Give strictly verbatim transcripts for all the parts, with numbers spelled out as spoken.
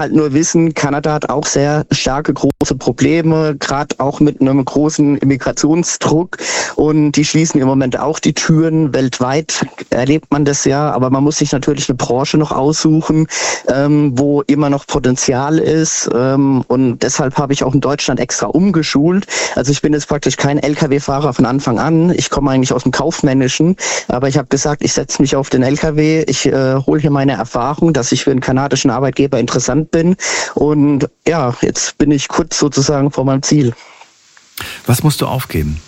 halt nur wissen, Kanada hat auch sehr starke, große Probleme, gerade auch mit einem großen Immigrationsdruck, und die schließen im Moment auch die Türen. Weltweit erlebt man das ja, aber man muss sich natürlich eine Branche noch aussuchen, ähm, wo immer noch Potenzial ist, ähm, und deshalb habe ich auch in Deutschland extra umgeschult. Also ich bin jetzt praktisch kein L K W-Fahrer von Anfang an, ich komme eigentlich aus dem Kaufmännischen, aber ich habe gesagt, ich setze mich auf den L K W, ich äh, hole hier meine Erfahrung, dass ich für einen kanadischen Arbeitgeber interessant bin, und ja, jetzt bin ich kurz sozusagen vor meinem Ziel. Was musst du aufgeben?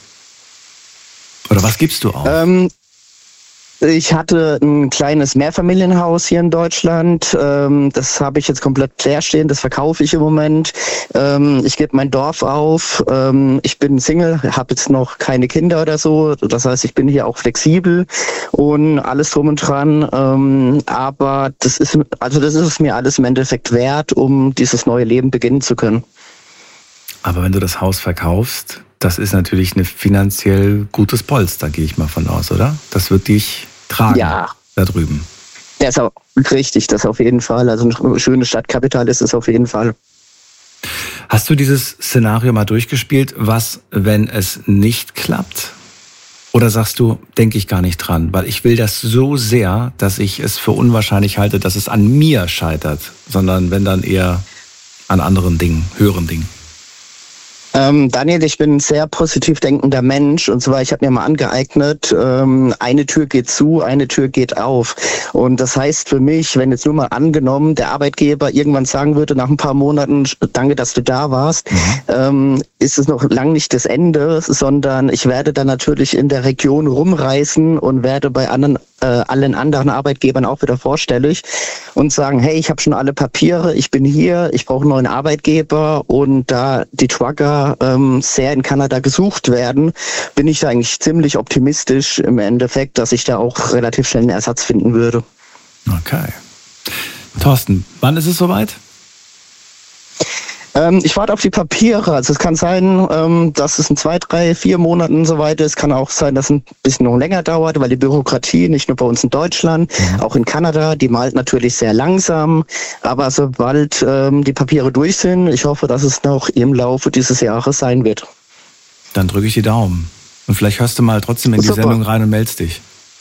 Oder was gibst du auf? Ähm, Ich hatte ein kleines Mehrfamilienhaus hier in Deutschland. Das habe ich jetzt komplett leer stehen. Das verkaufe ich im Moment. Ich gebe mein Dorf auf. Ich bin Single, habe jetzt noch keine Kinder oder so. Das heißt, ich bin hier auch flexibel und alles drum und dran. Aber das ist, also das ist es mir alles im Endeffekt wert, um dieses neue Leben beginnen zu können. Aber wenn du das Haus verkaufst, das ist natürlich ein finanziell gutes Polster, gehe ich mal von aus, oder? Das wird dich tragen, ja, da drüben. Das ist auch richtig, das auf jeden Fall. Also ein schönes Stadtkapital ist es auf jeden Fall. Hast du dieses Szenario mal durchgespielt? Was, wenn es nicht klappt? Oder sagst du, denke ich gar nicht dran? Weil ich will das so sehr, dass ich es für unwahrscheinlich halte, dass es an mir scheitert. Sondern wenn dann eher an anderen Dingen, höheren Dingen. Ähm, Daniel, ich bin ein sehr positiv denkender Mensch, und zwar, ich habe mir mal angeeignet, ähm, eine Tür geht zu, eine Tür geht auf. Und das heißt für mich, wenn jetzt nur mal angenommen, der Arbeitgeber irgendwann sagen würde, nach ein paar Monaten, danke, dass du da warst, mhm. ähm, ist es noch lang nicht das Ende, sondern ich werde dann natürlich in der Region rumreisen und werde bei anderen äh, allen anderen Arbeitgebern auch wieder vorstellig und sagen, hey, ich habe schon alle Papiere, ich bin hier, ich brauche einen neuen Arbeitgeber, und da die Trucker ähm, sehr in Kanada gesucht werden, bin ich da eigentlich ziemlich optimistisch im Endeffekt, dass ich da auch relativ schnell einen Ersatz finden würde. Okay. Thorsten, wann ist es soweit? Ähm, ich warte auf die Papiere. Also es kann sein, ähm, dass es in zwei, drei, vier Monaten soweit ist. Es kann auch sein, dass es ein bisschen noch länger dauert, weil die Bürokratie, nicht nur bei uns in Deutschland, mhm. auch in Kanada, die malt natürlich sehr langsam. Aber sobald ähm, die Papiere durch sind, ich hoffe, dass es noch im Laufe dieses Jahres sein wird. Dann drücke ich die Daumen. Und vielleicht hörst du mal trotzdem in die Super. Sendung rein und meldest dich.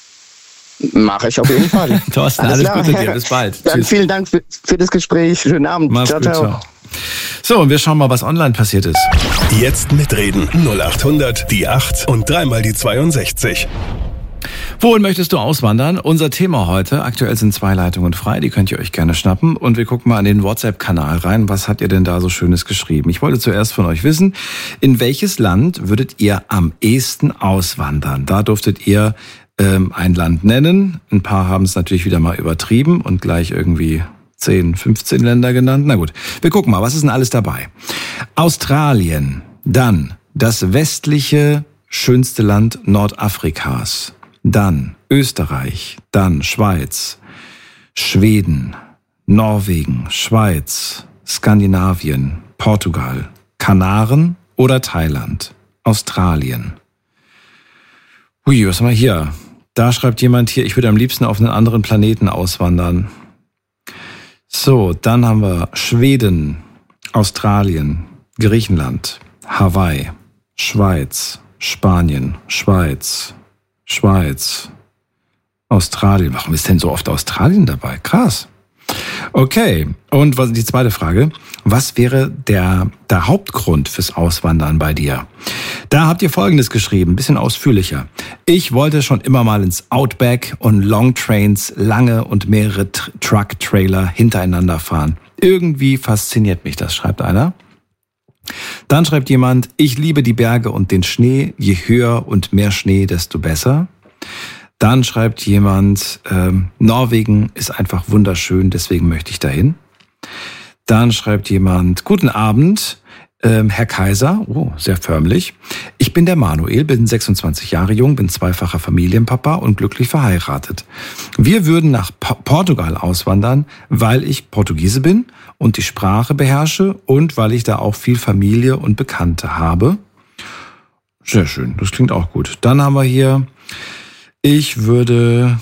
Mache ich auf jeden Fall. Thorsten, alles, alles Gute dir. Bis bald. Dann vielen Dank für, für das Gespräch. Schönen Abend. Mach's ciao, gut, ciao. ciao. So, und wir schauen mal, was online passiert ist. Jetzt mitreden. null acht hundert, die acht und dreimal die zweiundsechzig. Wohin möchtest du auswandern? Unser Thema heute. Aktuell sind zwei Leitungen frei, die könnt ihr euch gerne schnappen. Und wir gucken mal an den WhatsApp-Kanal rein. Was habt ihr denn da so Schönes geschrieben? Ich wollte zuerst von euch wissen, in welches Land würdet ihr am ehesten auswandern? Da durftet ihr ähm, ein Land nennen. Ein paar haben es natürlich wieder mal übertrieben und gleich irgendwie zehn, fünfzehn Länder genannt. Na gut, wir gucken mal, was ist denn alles dabei? Australien, dann das westliche, schönste Land Nordafrikas, dann Österreich, dann Schweiz, Schweden, Norwegen, Schweiz, Skandinavien, Portugal, Kanaren oder Thailand, Australien. Ui, was haben wir hier? Da schreibt jemand hier, ich würde am liebsten auf einen anderen Planeten auswandern. So, dann haben wir Schweden, Australien, Griechenland, Hawaii, Schweiz, Spanien, Schweiz, Schweiz, Australien. Warum ist denn so oft Australien dabei? Krass. Okay, und was die zweite Frage? Was wäre der, der Hauptgrund fürs Auswandern bei dir? Da habt ihr Folgendes geschrieben, ein bisschen ausführlicher. Ich wollte schon immer mal ins Outback und Longtrains lange und mehrere Tr- Truck-Trailer hintereinander fahren. Irgendwie fasziniert mich das, schreibt einer. Dann schreibt jemand, ich liebe die Berge und den Schnee. Je höher und mehr Schnee, desto besser. Dann schreibt jemand, ähm, Norwegen ist einfach wunderschön, deswegen möchte ich dahin. Dann schreibt jemand, guten Abend, ähm, Herr Kaiser, oh, sehr förmlich. Ich bin der Manuel, bin sechsundzwanzig Jahre jung, bin zweifacher Familienpapa und glücklich verheiratet. Wir würden nach P- Portugal auswandern, weil ich Portugiese bin und die Sprache beherrsche und weil ich da auch viel Familie und Bekannte habe. Sehr schön, das klingt auch gut. Dann haben wir hier, ich würde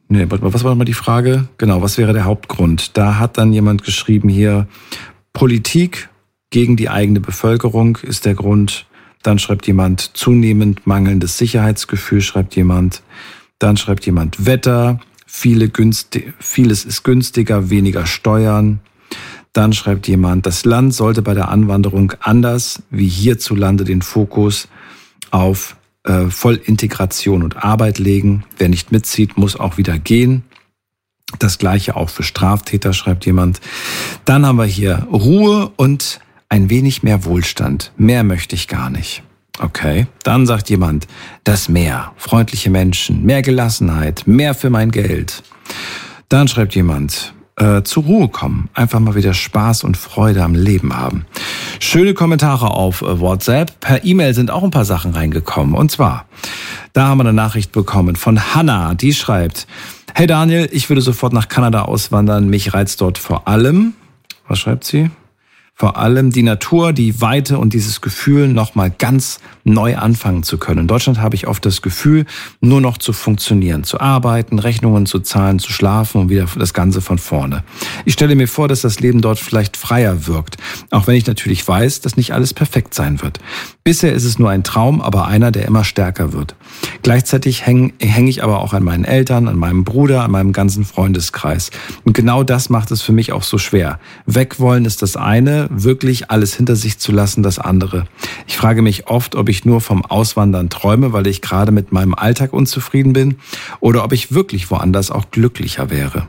Nee, was war nochmal die Frage? Genau, was wäre der Hauptgrund? Da hat dann jemand geschrieben hier, Politik gegen die eigene Bevölkerung ist der Grund. Dann schreibt jemand, zunehmend mangelndes Sicherheitsgefühl, schreibt jemand. Dann schreibt jemand, Wetter, viele günstig, vieles ist günstiger, weniger Steuern. Dann schreibt jemand, das Land sollte bei der Anwanderung anders wie hierzulande den Fokus auf äh, Vollintegration und Arbeit legen. Wer nicht mitzieht, muss auch wieder gehen. Das Gleiche auch für Straftäter, schreibt jemand. Dann haben wir hier Ruhe und ein wenig mehr Wohlstand. Mehr möchte ich gar nicht. Okay. Dann sagt jemand, das Meer, freundliche Menschen, mehr Gelassenheit, mehr für mein Geld. Dann schreibt jemand, äh, zur Ruhe kommen, einfach mal wieder Spaß und Freude am Leben haben. Schöne Kommentare auf WhatsApp. Per E-Mail sind auch ein paar Sachen reingekommen. Und zwar, da haben wir eine Nachricht bekommen von Hannah, die schreibt, hey Daniel, ich würde sofort nach Kanada auswandern. Mich reizt dort vor allem, was schreibt sie? Vor allem die Natur, die Weite und dieses Gefühl, nochmal ganz neu anfangen zu können. In Deutschland habe ich oft das Gefühl, nur noch zu funktionieren, zu arbeiten, Rechnungen zu zahlen, zu schlafen und wieder das Ganze von vorne. Ich stelle mir vor, dass das Leben dort vielleicht freier wirkt, auch wenn ich natürlich weiß, dass nicht alles perfekt sein wird. Bisher ist es nur ein Traum, aber einer, der immer stärker wird. Gleichzeitig hänge häng ich aber auch an meinen Eltern, an meinem Bruder, an meinem ganzen Freundeskreis. Und genau das macht es für mich auch so schwer. Wegwollen ist das eine, wirklich alles hinter sich zu lassen, das andere. Ich frage mich oft, ob ich nur vom Auswandern träume, weil ich gerade mit meinem Alltag unzufrieden bin, oder ob ich wirklich woanders auch glücklicher wäre.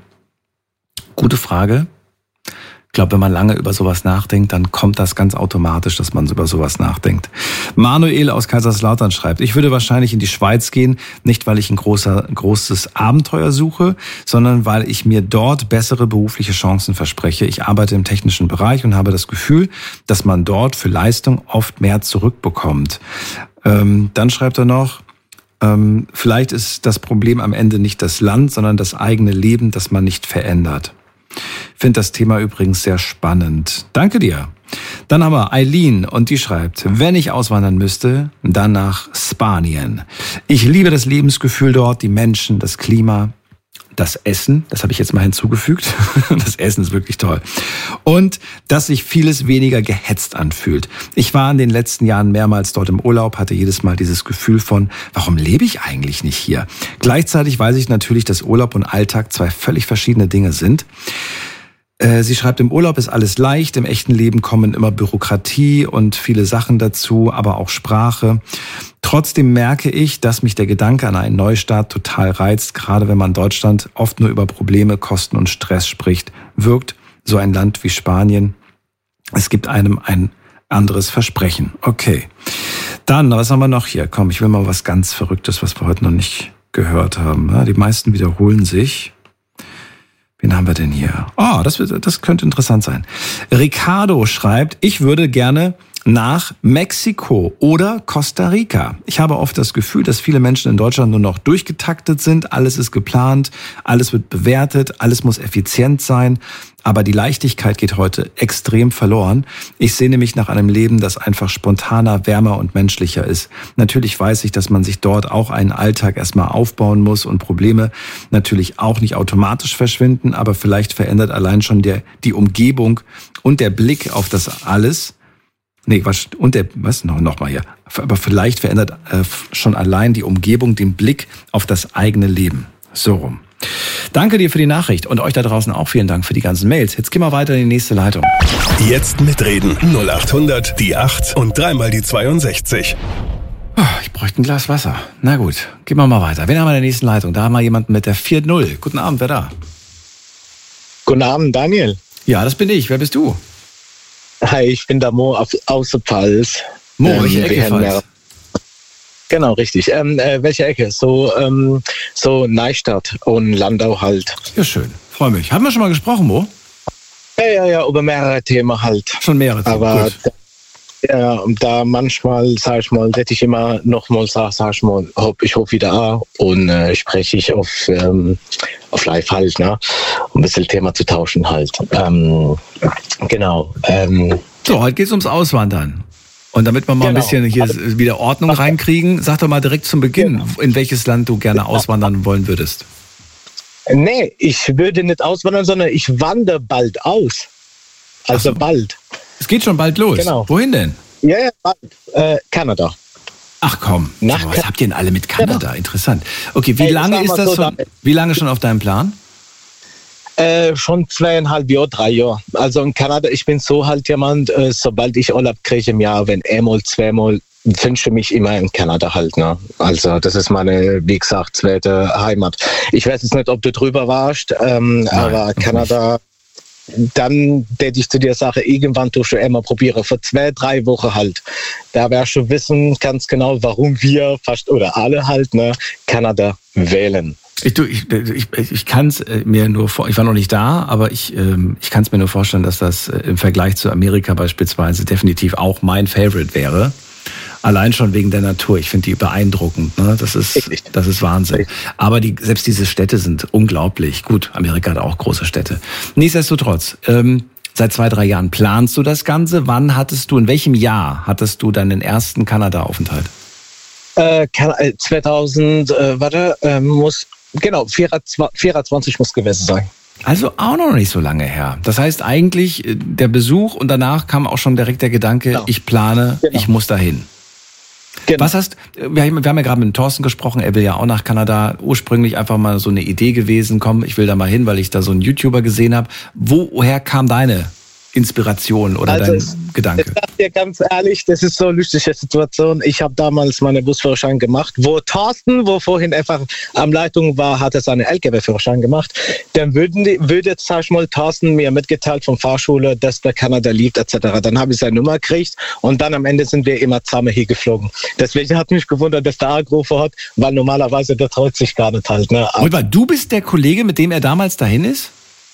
Gute Frage. Ich glaube, wenn man lange über sowas nachdenkt, dann kommt das ganz automatisch, dass man über sowas nachdenkt. Manuel aus Kaiserslautern schreibt, ich würde wahrscheinlich in die Schweiz gehen, nicht weil ich ein großer, großes Abenteuer suche, sondern weil ich mir dort bessere berufliche Chancen verspreche. Ich arbeite im technischen Bereich und habe das Gefühl, dass man dort für Leistung oft mehr zurückbekommt. Ähm, dann schreibt er noch, ähm, vielleicht ist das Problem am Ende nicht das Land, sondern das eigene Leben, das man nicht verändert. Ich finde das Thema übrigens sehr spannend. Danke dir. Dann haben wir Eileen und die schreibt, wenn ich auswandern müsste, dann nach Spanien. Ich liebe das Lebensgefühl dort, die Menschen, das Klima, das Essen, das habe ich jetzt mal hinzugefügt. Das Essen ist wirklich toll. Und dass sich vieles weniger gehetzt anfühlt. Ich war in den letzten Jahren mehrmals dort im Urlaub, hatte jedes Mal dieses Gefühl von, warum lebe ich eigentlich nicht hier? Gleichzeitig weiß ich natürlich, dass Urlaub und Alltag zwei völlig verschiedene Dinge sind. Sie schreibt, im Urlaub ist alles leicht, im echten Leben kommen immer Bürokratie und viele Sachen dazu, aber auch Sprache. Trotzdem merke ich, dass mich der Gedanke an einen Neustart total reizt, gerade wenn man in Deutschland oft nur über Probleme, Kosten und Stress spricht. Wirkt so ein Land wie Spanien, es gibt einem ein anderes Versprechen. Okay, dann, was haben wir noch hier? Komm, ich will mal was ganz Verrücktes, was wir heute noch nicht gehört haben. Ja, die meisten wiederholen sich. Wen haben wir denn hier? Oh, das, das könnte interessant sein. Ricardo schreibt, ich würde gerne nach Mexiko oder Costa Rica. Ich habe oft das Gefühl, dass viele Menschen in Deutschland nur noch durchgetaktet sind. Alles ist geplant, alles wird bewertet, alles muss effizient sein. Aber die Leichtigkeit geht heute extrem verloren. Ich sehne mich nach einem Leben, das einfach spontaner, wärmer und menschlicher ist. Natürlich weiß ich, dass man sich dort auch einen Alltag erstmal aufbauen muss und Probleme natürlich auch nicht automatisch verschwinden, aber vielleicht verändert allein schon der, die Umgebung und der Blick auf das alles. Nee, was, und der, was, noch, noch mal hier. Aber vielleicht verändert äh, schon allein die Umgebung den Blick auf das eigene Leben. So rum. Danke dir für die Nachricht und euch da draußen auch vielen Dank für die ganzen Mails. Jetzt gehen wir weiter in die nächste Leitung. Jetzt mitreden. null acht hundert, die acht und dreimal die zweiundsechzig. Oh, ich bräuchte ein Glas Wasser. Na gut, gehen wir mal weiter. Wen haben wir in der nächsten Leitung? Da haben wir jemanden mit der vier null. Guten Abend, wer da? Guten Abend, Daniel. Ja, das bin ich. Wer bist du? Hi, ich bin der Mo aus der Pfalz. Mo, ähm, welche Ecke Pfalz? Genau, richtig. Ähm, äh, welche Ecke? So, ähm, so Neustadt und Landau halt. Ja, schön. Freue mich. Haben wir schon mal gesprochen, Mo? Ja, ja, ja, über mehrere Themen halt. Schon mehrere Themen, aber gut. Da, ja, und da manchmal, sag ich mal, hätte ich immer nochmal, sag, sag ich mal, hopp, ich rufe wieder an und äh, spreche ich auf, ähm, auf live halt, ne? Um ein bisschen Thema zu tauschen halt. Ähm, genau. Ähm, so, heute geht es ums Auswandern. Und damit wir mal genau. ein bisschen hier wieder Ordnung reinkriegen, sag doch mal direkt zum Beginn, in welches Land du gerne auswandern wollen würdest. Nee, ich würde nicht auswandern, sondern ich wandere bald aus. Also so. bald. Es geht schon bald los. Genau. Wohin denn? Ja, ja, bald. Äh, Kanada. Ach komm, Nach was habt ihr denn alle mit Kanada? Genau. Interessant. Okay, wie Hey, lange ist das so schon, wie lange schon auf deinem Plan? Äh, schon zweieinhalb Jahre, drei Jahre. Also in Kanada, ich bin so halt jemand, äh, sobald ich Urlaub kriege im Jahr, wenn einmal, zweimal, wünsche mich immer in Kanada halt. Ne? Also das ist meine, wie gesagt, zweite Heimat. Ich weiß jetzt nicht, ob du drüber warst, ähm, Nein, aber Kanada... Nicht. Dann, der ich zu dir sage, irgendwann du schon einmal probiere, vor zwei, drei Wochen halt. Da wirst du wissen ganz genau, warum wir fast oder alle halt ne, Kanada wählen. Ich, du, ich, ich, ich kann es mir nur vor, ich war noch nicht da, aber ich, ähm, ich kann es mir nur vorstellen, dass das im Vergleich zu Amerika beispielsweise definitiv auch mein Favorite wäre. Allein schon wegen der Natur. Ich finde die beeindruckend. Ne? Das ist, das ist Wahnsinn. Aber die, selbst diese Städte sind unglaublich. Gut, Amerika hat auch große Städte. Nichtsdestotrotz, ähm, seit zwei, drei Jahren planst du das Ganze. Wann hattest du, in welchem Jahr hattest du deinen ersten Kanada-Aufenthalt? Äh, zweitausend, äh, warte, äh, muss, genau, vierundzwanzig muss gewesen sein. Also auch noch nicht so lange her. Das heißt eigentlich der Besuch und danach kam auch schon direkt der Gedanke, genau. ich plane, genau. ich muss dahin. Genau. Was hast, wir haben, wir haben ja gerade mit Thorsten gesprochen, er will ja auch nach Kanada, ursprünglich einfach mal so eine Idee gewesen, komm, ich will da mal hin, weil ich da so einen YouTuber gesehen habe. Woher kam deine Inspiration oder also dein es, Gedanke? Ich sag dir ganz ehrlich, das ist so eine lustige Situation. Ich habe damals meinen Busführerschein gemacht, wo Thorsten, wo vorhin einfach am Leitung war, hat er seinen L K W-Führerschein gemacht. Dann würden die, würde jetzt, sag ich mal, Thorsten mir mitgeteilt von Fahrschule, dass der Kanada liebt, et cetera. Dann habe ich seine Nummer gekriegt und dann am Ende sind wir immer zusammen hier geflogen. Deswegen hat mich gewundert, dass der angerufen hat, weil normalerweise der traut sich gar nicht halt. Ne? Und weil du bist der Kollege, mit dem er damals dahin ist?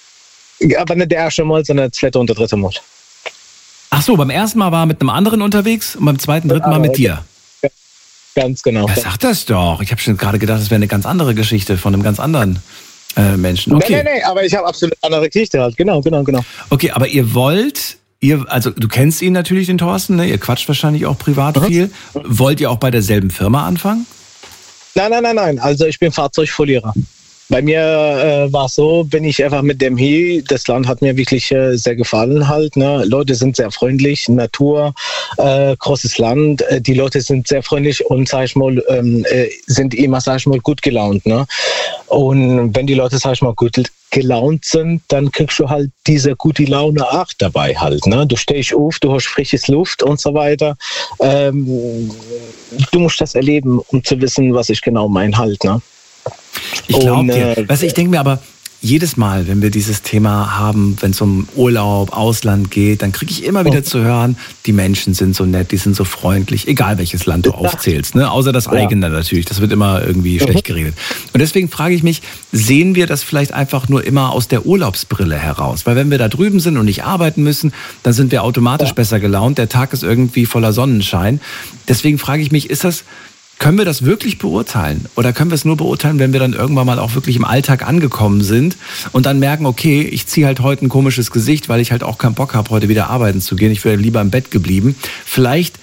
Aber nicht der erste Mal, sondern der zweite und der dritte Mal. Ach so, beim ersten Mal war er mit einem anderen unterwegs und beim zweiten, dritten Mal mit dir? Ja, ganz genau. Ja, sag das doch. Ich habe schon gerade gedacht, das wäre eine ganz andere Geschichte von einem ganz anderen äh, Menschen. Okay. Nee, nee, nee, aber ich habe absolut andere Geschichte halt. Genau, genau, genau. Okay, aber ihr wollt, ihr, also du kennst ihn natürlich, den Thorsten, ne? Ihr quatscht wahrscheinlich auch privat mhm. viel. Wollt ihr auch bei derselben Firma anfangen? Nein, nein, nein, nein. Also ich bin Fahrzeugfolierer. Bei mir äh, war es so, bin ich einfach mit dem hier, das Land hat mir wirklich äh, sehr gefallen halt, ne? Leute sind sehr freundlich, Natur, äh, großes Land, äh, die Leute sind sehr freundlich und, sag ich mal, ähm, äh, sind immer, sag ich mal, gut gelaunt, ne? Und wenn die Leute, sag ich mal, gut gelaunt sind, dann kriegst du halt diese gute Laune auch dabei halt, ne? Du stehst auf, du hast frisches Luft und so weiter. Ähm, du musst das erleben, um zu wissen, was ich genau meine halt, ne? Ich glaube dir. Äh, weißt du, ich denke mir aber, jedes Mal, wenn wir dieses Thema haben, wenn es um Urlaub, Ausland geht, dann kriege ich immer wieder zu hören, die Menschen sind so nett, die sind so freundlich, egal welches Land du aufzählst, ne? Außer das eigene natürlich, das wird immer irgendwie schlecht geredet. Und deswegen frage ich mich, sehen wir das vielleicht einfach nur immer aus der Urlaubsbrille heraus? Weil wenn wir da drüben sind und nicht arbeiten müssen, dann sind wir automatisch besser gelaunt, der Tag ist irgendwie voller Sonnenschein. Deswegen frage ich mich, ist das... Können wir das wirklich beurteilen? Oder können wir es nur beurteilen, wenn wir dann irgendwann mal auch wirklich im Alltag angekommen sind und dann merken, okay, ich ziehe halt heute ein komisches Gesicht, weil ich halt auch keinen Bock habe, heute wieder arbeiten zu gehen. Ich wäre lieber im Bett geblieben. Vielleicht,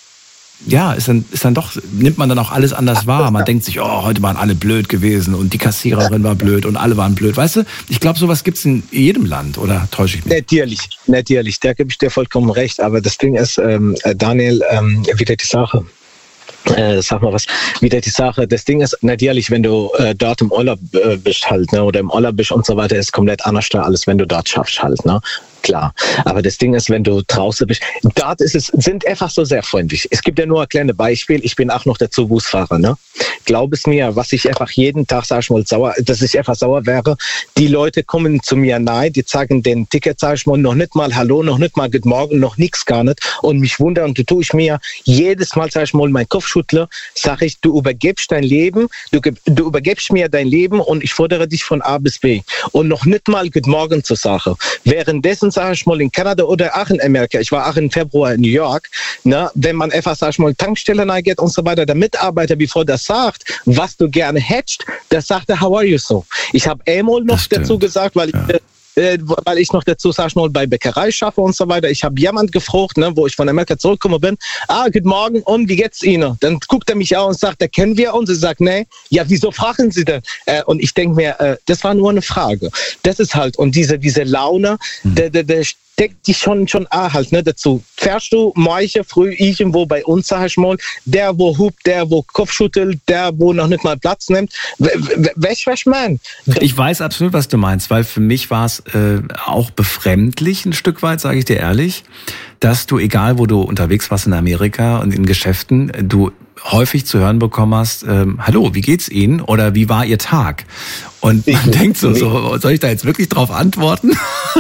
ja, ist dann, ist dann doch, nimmt man dann auch alles anders wahr. Man denkt sich, oh, heute waren alle blöd gewesen und die Kassiererin war blöd und alle waren blöd. Weißt du, ich glaube, sowas gibt's in jedem Land, oder täusche ich mich? Natürlich, natürlich, da gebe ich dir vollkommen recht. Aber das Ding ist, ähm, Daniel, ähm, wieder die Sache. Äh, sag mal was, wieder die Sache, das Ding ist natürlich, wenn du äh, dort im Urlaub äh, bist halt, ne, oder im Urlaub bist und so weiter, ist komplett anders da, als wenn du dort schaffst halt, ne, klar. Aber das Ding ist, wenn du draußen bist, dort ist es, sind einfach so sehr freundlich. Es gibt ja nur ein kleines Beispiel, ich bin auch noch dazu Busfahrer, ne. Glaub es mir, was ich einfach jeden Tag, sag ich mal, sauer, dass ich einfach sauer wäre, die Leute kommen zu mir nahe, die zeigen den Ticket, sag ich mal, noch nicht mal Hallo, noch nicht mal Guten Morgen, noch nichts gar nicht und mich wundern, und du tue ich mir jedes Mal, sag ich mal, meinen Kopf schüttle, sage ich, du übergibst dein Leben, du, du übergibst mir dein Leben und ich fordere dich von A bis B. Und noch nicht mal Guten Morgen zur Sache. Währenddessen, sage ich mal, in Kanada oder auch in Amerika, ich war auch im Februar in New York, ne, wenn man einfach, sag ich mal, Tankstellen eingeht und so weiter, der Mitarbeiter, bevor der sagt, was du gerne hättest, der sagt, how are you so? Ich habe einmal noch dazu gesagt, weil ich, ja. äh, weil ich noch dazu, sag ich mal, bei Bäckerei schaffe und so weiter. Ich habe jemand gefragt, ne, wo ich von Amerika zurückgekommen bin. Ah, guten Morgen, und wie geht's Ihnen? Dann guckt er mich an und sagt, da kennen wir uns. Ich sage, nee, ja, wieso fragen Sie denn? Äh, und ich denke mir, äh, das war nur eine Frage. Das ist halt, und diese, diese Laune, mhm. der, der, der steckt die schon, schon ah, halt, ne, dazu. Fährst du morgen früh irgendwo bei uns, sag ich mal, der, wo hupt, der, wo Kopf schüttelt, der, wo noch nicht mal Platz nimmt. Welch, welch Mann? Ich weiß absolut, was du meinst, weil für mich war es äh, auch befremdlich ein Stück weit, sage ich dir ehrlich, dass du, egal wo du unterwegs warst in Amerika und in Geschäften, du häufig zu hören bekommen hast, ähm, hallo, wie geht's Ihnen? Oder wie war Ihr Tag? Und man ich denkt so, so, soll ich da jetzt wirklich drauf antworten?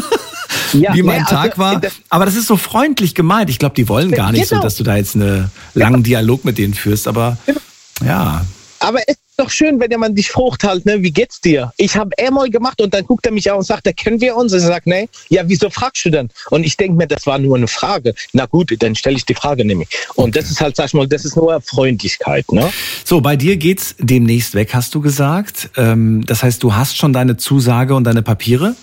Ja, wie mein nee, Tag also, war. Aber das ist so freundlich gemeint. Ich glaube, die wollen gar nicht genau. so, dass du da jetzt einen langen ja. Dialog mit denen führst. Aber ja. Aber es ist doch schön, wenn jemand dich fragt halt, ne, wie geht's dir? Ich habe einmal gemacht und dann guckt er mich an und sagt, da kennen wir uns. Und ich sage, nee, ja, wieso fragst du denn? Und ich denke mir, das war nur eine Frage. Na gut, dann stelle ich die Frage nämlich. Und okay. das ist halt, sag ich mal, das ist nur Freundlichkeit. Ne? So, bei dir geht's demnächst weg, hast du gesagt. Das heißt, du hast schon deine Zusage und deine Papiere?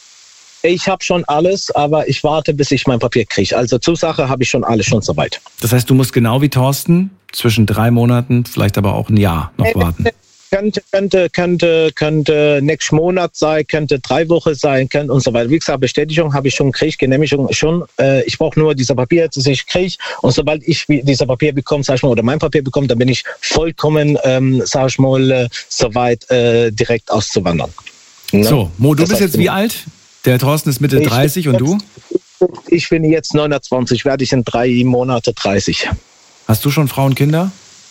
Ich habe schon alles, aber ich warte, bis ich mein Papier kriege. Also Zusage habe ich schon alles, schon soweit. Das heißt, du musst genau wie Thorsten zwischen drei Monaten, vielleicht aber auch ein Jahr noch äh, warten. Könnte, könnte, könnte, könnte nächsten Monat sein, könnte drei Wochen sein, könnte und so weiter. Wie gesagt, Bestätigung habe ich schon gekriegt, Genehmigung schon. Äh, ich brauche nur diese Papier, das ich kriege. Und sobald ich diese Papier bekomme, sag ich mal, oder mein Papier bekomme, dann bin ich vollkommen, ähm, sag ich mal, äh, soweit äh, direkt auszuwandern. Ne? So, Mo, du das bist jetzt wie alt? Der Thorsten ist Mitte dreißig und du? Ich bin jetzt neunundzwanzig, werde ich in drei Monate dreißig. Hast du schon Frau und Kinder?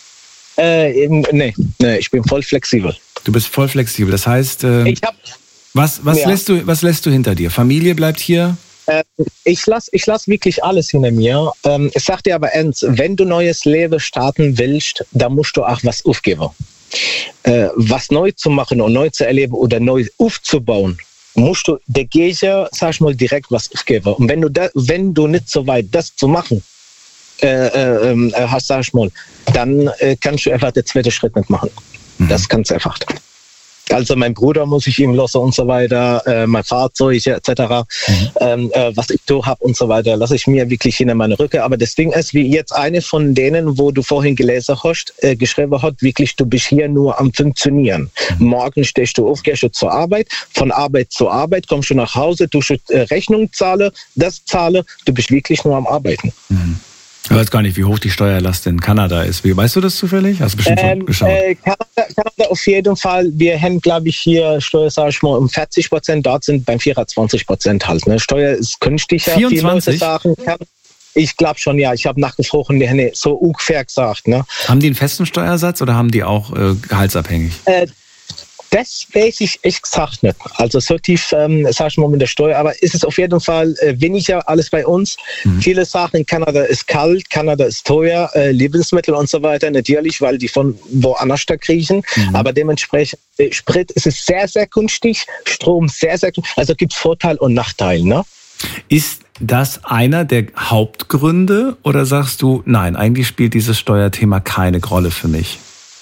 Äh, nee, nee, ich bin voll flexibel. Du bist voll flexibel, das heißt, äh, ich hab, was, was, ja. lässt du, was lässt du hinter dir? Familie bleibt hier? Äh, ich lasse ich lass wirklich alles hinter mir. Ähm, ich sag dir aber eins, wenn du neues Leben starten willst, dann musst du auch was aufgeben. Äh, was neu zu machen und neu zu erleben oder neu aufzubauen, musst du der Gegner, sag ich mal, direkt was aufgeben. Und wenn du da, wenn du nicht so weit das zu machen äh, äh, hast, sag ich mal, dann äh, kannst du einfach den zweiten Schritt nicht machen. Mhm. Das kannst du einfach. Also mein Bruder muss ich ihm lassen und so weiter, äh, mein Fahrzeug et cetera, mhm. ähm, äh, was ich da habe und so weiter, lasse ich mir wirklich hinter meine Rücke. Aber das Ding ist, wie jetzt eine von denen, wo du vorhin gelesen hast, äh, geschrieben hat, wirklich, du bist hier nur am Funktionieren. Mhm. Morgen stehst du auf, gehst du zur Arbeit, von Arbeit zu Arbeit, kommst du nach Hause, du äh, Rechnung zahle, das zahle, du bist wirklich nur am Arbeiten. Mhm. Ich weiß gar nicht, wie hoch die Steuerlast in Kanada ist. Wie, weißt du das zufällig? Hast du bestimmt ähm, schon geschaut. Äh, Kanada, Kanada auf jeden Fall. Wir haben, glaube ich, hier Steuer, sag ich mal, um vierzig Prozent. Dort sind beim vierundzwanzig Prozent halt. Ne? Steuer ist günstiger. vierundzwanzig? Sagen, ich glaube schon, ja. Ich habe nachgefragt, die haben so ungefähr gesagt. Ne? Haben die einen festen Steuersatz oder haben die auch äh, gehaltsabhängig? Äh, Das weiß ich echt gesagt nicht. Also so tief, ähm, sag ich mal, mit der Steuer. Aber ist es auf jeden Fall äh, weniger alles bei uns. Mhm. Viele Sachen in Kanada ist kalt, Kanada ist teuer, äh, Lebensmittel und so weiter. Natürlich, weil die von woanders da kriegen. Mhm. Aber dementsprechend, äh, Sprit ist es sehr, sehr günstig. Strom sehr, sehr günstig. Also gibt es Vorteile und Nachteile. Ne? Ist das einer der Hauptgründe? Oder sagst du, nein, eigentlich spielt dieses Steuerthema keine Rolle für mich?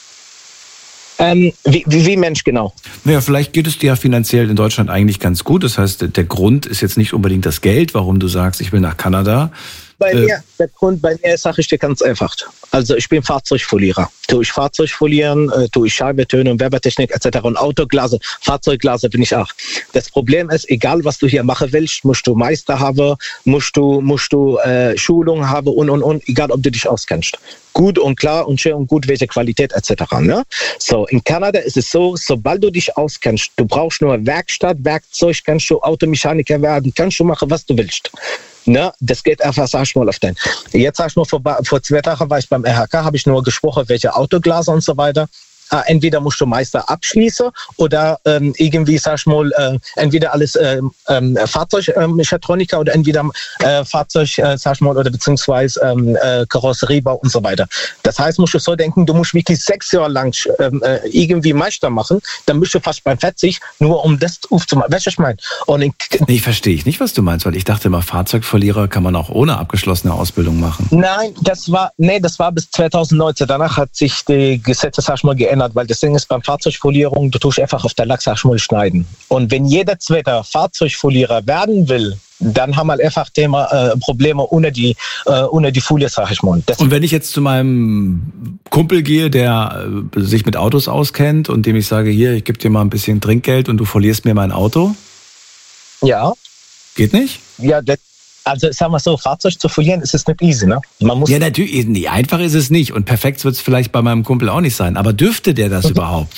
Ähm, wie, wie, wie Mensch genau? Naja, vielleicht geht es dir ja finanziell in Deutschland eigentlich ganz gut. Das heißt, der Grund ist jetzt nicht unbedingt das Geld, warum du sagst, ich will nach Kanada. Bei äh, mir, der Grund bei mir sage ich dir ganz einfach. Also ich bin Fahrzeugfolierer. Tue ich Fahrzeug folieren, äh, tue ich Scheibentöne, Werbetechnik et cetera. Und Autoglase, Fahrzeugglase bin ich auch. Das Problem ist, egal was du hier machen willst, musst du Meister haben, musst du, musst du äh, Schulung haben und, und, und, egal ob du dich auskennst. Gut und klar und schön und gut, welche Qualität et cetera. Ne? So, in Kanada ist es so, sobald du dich auskennst, du brauchst nur Werkstatt, Werkzeug, kannst du Automechaniker werden, kannst du machen, was du willst. Ne, das geht einfach, sag ich mal, auf den. Jetzt sag ich mal, vor, vor zwei Tagen war ich beim R H K, habe ich nur gesprochen, welche Autoglas und so weiter. Äh, entweder musst du Meister abschließen oder ähm, irgendwie, sag ich mal, äh, entweder alles äh, äh, Fahrzeugmechatroniker äh, oder entweder äh, Fahrzeug, äh, sag ich mal, oder beziehungsweise äh, Karosseriebau und so weiter. Das heißt, musst du so denken, du musst wirklich sechs Jahre lang äh, irgendwie Meister machen, dann bist du fast beim vierzig, nur um das aufzumachen. Weißt du, was ich meine? Und ich, nee, verstehe ich nicht, was du meinst, weil ich dachte immer, Fahrzeugverlierer kann man auch ohne abgeschlossene Ausbildung machen. Nein, das war, nee, das war bis zweitausendneunzehn. Danach hat sich die Gesetze, sag ich mal, geändert. hat, weil das Ding ist beim Fahrzeugfolierung, du tust einfach auf der Lack, sag ich mal, schneiden. Und wenn jeder zweite Fahrzeugfolierer werden will, dann haben wir einfach Thema, äh, Probleme ohne die, äh, ohne die Folie, sag ich mal. Das und wenn ich jetzt zu meinem Kumpel gehe, der äh, sich mit Autos auskennt und dem ich sage, hier, ich gebe dir mal ein bisschen Trinkgeld und du folierst mir mein Auto? Ja. Geht nicht? Ja, das, also sagen wir so, Fahrzeug zu folieren ist es nicht easy, ne? Man muss ja, natürlich, nee, einfach ist es nicht. Und perfekt wird es vielleicht bei meinem Kumpel auch nicht sein. Aber dürfte der das überhaupt?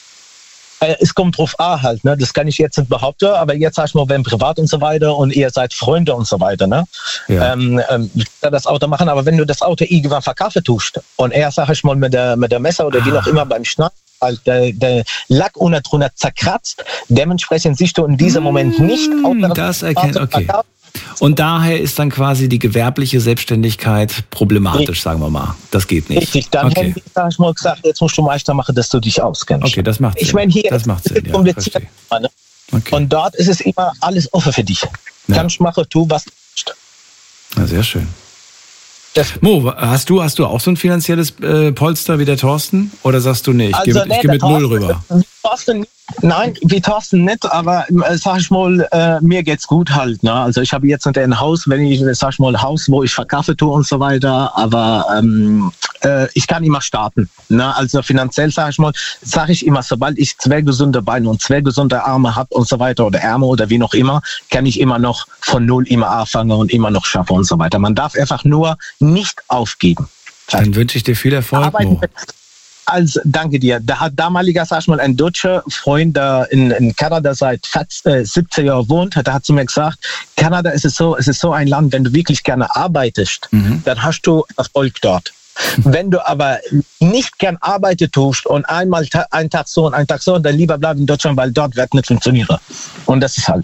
Es kommt drauf an halt, ne? Das kann ich jetzt nicht behaupten, aber jetzt sag ich mal, wenn privat und so weiter und ihr seid Freunde und so weiter, ne? Ja. Ähm, ähm, das Auto machen, aber wenn du das Auto irgendwann verkaufen tust und er, sag ich mal, mit der, mit der Messer oder ah. wie noch immer beim Schneiden, halt der, der Lack unten drunter zerkratzt, dementsprechend siehst du in diesem Moment nicht auf das erkennt, okay. Und daher ist dann quasi die gewerbliche Selbstständigkeit problematisch, richtig. Sagen wir mal. Das geht nicht. Richtig, dann okay. hätte ich, sag ich mal, gesagt, jetzt musst du Meister machen, dass du dich auskennst. Okay, das macht Sinn. Ich meine, hier das macht Sinn, ja, ne? Okay. Und dort ist es immer alles offen für dich. Ja. Kannst machen, tu was du willst. Ja, sehr schön. Das Mo, hast du, hast du auch so ein finanzielles äh, Polster wie der Thorsten? Oder sagst du, nee, ich also, gehe nee, geh mit Thorsten, null rüber? Thorsten, nein, wie Thorsten nicht, aber äh, sag ich mal, äh, mir geht's gut halt. Ne? Also ich habe jetzt nicht ein Haus, wenn ich, sag ich mal, ein Haus, wo ich verkaufe tue und so weiter, aber ähm, äh, ich kann immer starten. Ne? Also finanziell, sag ich mal, sage ich immer, sobald ich zwei gesunde Beine und zwei gesunde Arme habe und so weiter oder Ärmel oder wie noch immer, kann ich immer noch von null immer anfangen und immer noch schaffen und so weiter. Man darf einfach nur nicht aufgeben. Dann wünsche ich dir viel Erfolg, Mo. Also, danke dir. Da hat damaliger, sag ich mal, ein deutscher Freund, der in, in Kanada seit äh, siebzehn Jahren wohnt, der hat zu mir gesagt, Kanada ist es so, es ist so ein Land, wenn du wirklich gerne arbeitest, mhm. dann hast du Erfolg dort. Wenn du aber nicht gern arbeiten tust und einmal ta- einen Tag so und einen Tag so, dann lieber bleib in Deutschland, weil dort wird nicht funktionieren. Und das ist halt.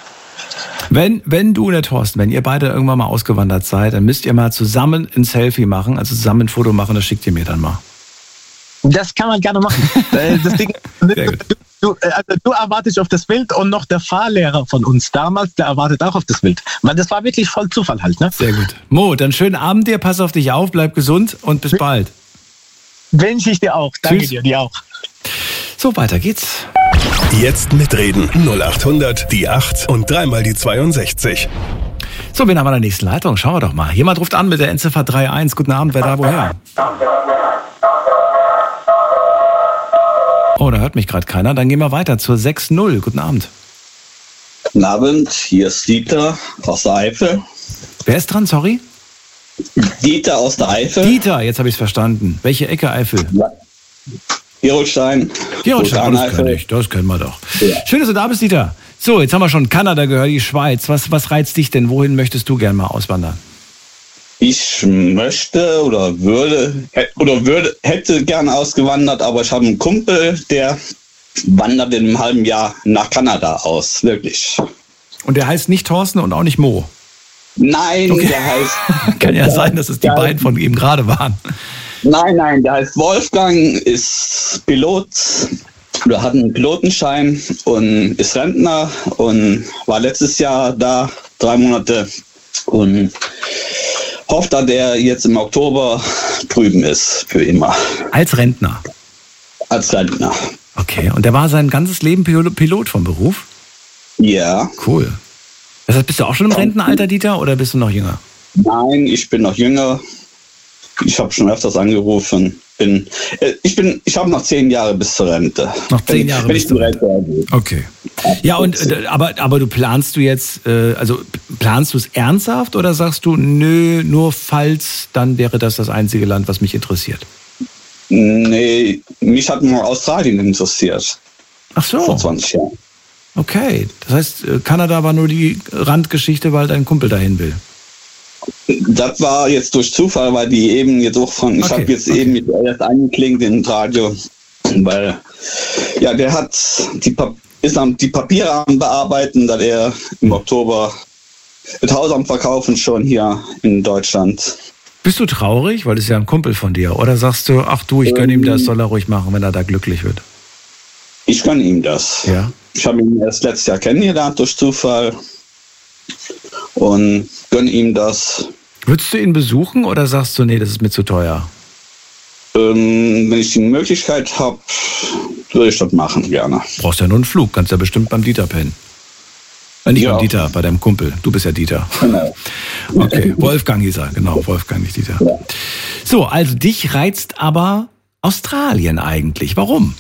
Wenn, wenn du und der Thorsten, wenn ihr beide irgendwann mal ausgewandert seid, dann müsst ihr mal zusammen ein Selfie machen, also zusammen ein Foto machen, das schickt ihr mir dann mal. Das kann man gerne machen. Das Ding, du, du, also du erwartest auf das Bild und noch der Fahrlehrer von uns damals, der erwartet auch auf das Bild. Weil das war wirklich voll Zufall halt. Ne? Sehr gut. Mo, dann schönen Abend dir, pass auf dich auf, bleib gesund und bis bald. Wünsche ich dir auch. Danke Tschüss. dir, dir auch. So, weiter geht's. Jetzt mitreden. null acht hundert, die acht und dreimal die zweiundsechzig. So, wen haben wir in der nächsten Leitung? Schauen wir doch mal. Jemand ruft an mit der Endziffer drei eins. Guten Abend, wer da woher? Oh, da hört mich gerade keiner. Dann gehen wir weiter zur sechs null. Guten Abend. Guten Abend, hier ist Dieter aus der Eifel. Wer ist dran, sorry? Dieter aus der Eifel. Dieter, jetzt habe ich es verstanden. Welche Ecke Eifel? Ja. Gerolstein. Gerolstein, das kenn ich, das kennen wir doch. Ja. Schön, dass du da bist, Dieter. So, jetzt haben wir schon Kanada gehört, die Schweiz. Was, was reizt dich denn? Wohin möchtest du gerne mal auswandern? Ich möchte oder würde oder würde hätte gerne ausgewandert, aber ich habe einen Kumpel, der wandert in einem halben Jahr nach Kanada aus, wirklich. Und der heißt nicht Thorsten und auch nicht Mo? Nein, okay. Der heißt... Kann ja sein, dass es die ja. beiden von ihm gerade waren. Nein, nein, der heißt Wolfgang, ist Pilot oder hat einen Pilotenschein und ist Rentner und war letztes Jahr da, drei Monate und hofft, dass er jetzt im Oktober drüben ist, für immer. Als Rentner? Als Rentner. Okay, und der war sein ganzes Leben Pilot vom Beruf? Ja. Cool. Das heißt, bist du auch schon im Rentenalter, Dieter, oder bist du noch jünger? Nein, ich bin noch jünger. Ich habe schon öfters angerufen. Bin, äh, ich bin, ich habe noch zehn Jahre bis zur Rente. Noch zehn Jahre bis zur Rente. Rente okay. Ja, und aber aber du planst du jetzt, äh, also planst du es ernsthaft oder sagst du, nö, nur falls, dann wäre das das einzige Land, was mich interessiert? Nee, mich hat nur Australien interessiert. Ach so. Vor zwanzig Jahren. Okay, das heißt, Kanada war nur die Randgeschichte, weil dein Kumpel dahin will. Das war jetzt durch Zufall, weil die eben jetzt auch von, ich okay, habe jetzt okay. eben erst eingeklinkt in Radio, weil ja, der hat die, ist am die Papiere am Bearbeiten, dass er im Oktober das Haus am Verkaufen schon hier in Deutschland. Bist du traurig, weil das ist ja ein Kumpel von dir, oder sagst du, ach du, ich gönne ähm, ihm das, soll er ruhig machen, wenn er da glücklich wird? Ich gönne ihm das. Ja. Ich habe ihn erst letztes Jahr kennengelernt durch Zufall und gönne ihm das. Würdest du ihn besuchen oder sagst du, nee, das ist mir zu teuer? Ähm, wenn ich die Möglichkeit habe, würde ich das machen, gerne. Brauchst ja nur einen Flug, kannst ja bestimmt beim Dieter pennen. Äh, nicht Ja. beim Dieter, bei deinem Kumpel. Du bist ja Dieter. Genau. Okay, Wolfgang hieß er, genau, Wolfgang, nicht Dieter. Ja. So, also dich reizt aber Australien eigentlich. Warum?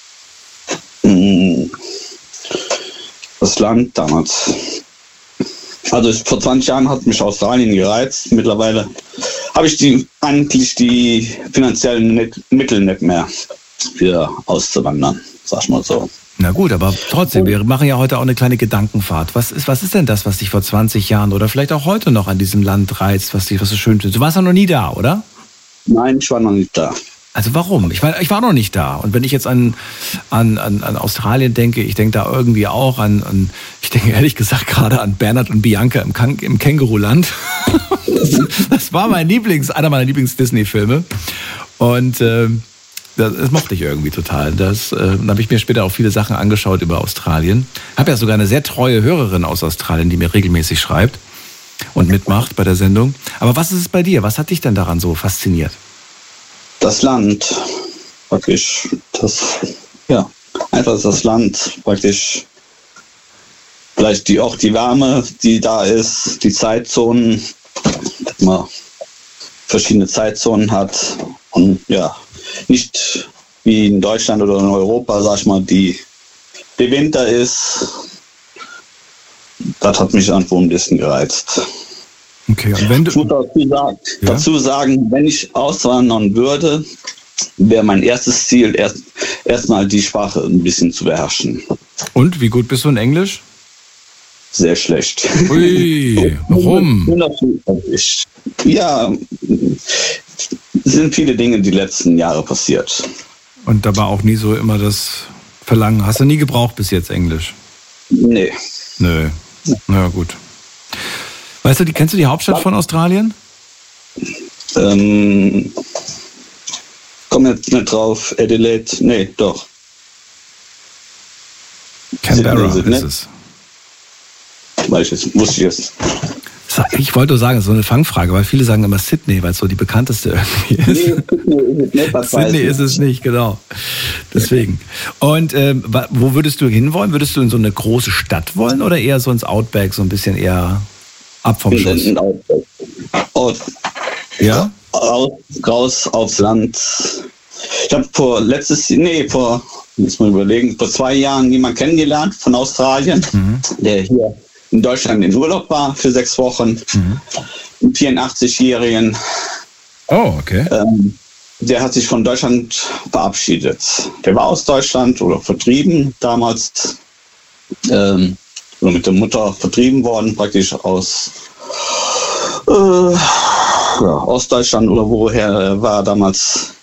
Das Land damals. Also ich, vor zwanzig Jahren hat mich Australien gereizt. Mittlerweile habe ich die, eigentlich die finanziellen nicht, Mittel nicht mehr für auszuwandern, sag ich mal so. Na gut, aber trotzdem, wir machen ja heute auch eine kleine Gedankenfahrt. Was ist, was ist denn das, was dich vor zwanzig Jahren oder vielleicht auch heute noch an diesem Land reizt, was dich, was so schön findest? Du warst ja noch nie da, oder? Nein, ich war noch nicht da. Also warum? Ich war, ich war noch nicht da. Und wenn ich jetzt an, an, an, an Australien denke, ich denke da irgendwie auch an, an, ich denke ehrlich gesagt gerade an Bernhard und Bianca im, Kan- im Känguruland. Das, das war mein Lieblings, einer meiner Lieblings-Disney-Filme. Und äh, das, das mochte ich irgendwie total. Das, äh, dann habe ich mir später auch viele Sachen angeschaut über Australien. Habe ja sogar eine sehr treue Hörerin aus Australien, die mir regelmäßig schreibt und mitmacht bei der Sendung. Aber was ist es bei dir? Was hat dich denn daran so fasziniert? Das Land, praktisch, das, ja, einfach das Land, praktisch, vielleicht die, auch die Wärme, die da ist, die Zeitzonen, dass man verschiedene Zeitzonen hat und ja, nicht wie in Deutschland oder in Europa, sag ich mal, die, der Winter ist, das hat mich einfach ein bisschen gereizt. Okay, und wenn du, Ich muss dazu sagen, Ja? dazu sagen, wenn ich auswandern würde, wäre mein erstes Ziel, erst erstmal die Sprache ein bisschen zu beherrschen. und wie gut bist du in Englisch? Sehr schlecht. Ui, warum? Ich, ja, es sind viele Dinge die letzten Jahre passiert. Und da war auch nie so immer das Verlangen. Hast du nie gebraucht bis jetzt Englisch? Nee. Nö. Na ja, gut. Weißt du, die, kennst du die Hauptstadt von Australien? Ähm, komm jetzt nicht drauf. Adelaide. Nee, doch. Canberra Sydney, ist ne? es. Weiß ich jetzt, wusste ich jetzt. Ich wollte nur sagen, so eine Fangfrage, weil viele sagen immer Sydney, weil es so die bekannteste irgendwie ist. Sydney ist es nicht, genau. Deswegen. Und ähm, wa- wo würdest du hinwollen? Würdest du in so eine große Stadt wollen oder eher so ins Outback, so ein bisschen eher ab vom Schuss? Aus, Ja? raus, raus aufs Land. Ich habe vor letztes, nee, vor, muss man überlegen, vor zwei Jahren jemanden kennengelernt von Australien, Mhm. der hier in Deutschland in Urlaub war für sechs Wochen. Mhm. Einen vierundachtzig-Jährigen. Oh, okay. Ähm, der hat sich von Deutschland verabschiedet. Der war aus Deutschland oder vertrieben damals. Ähm, oder mit der Mutter vertrieben worden, praktisch aus äh, ja, Ostdeutschland oder woher er war damals.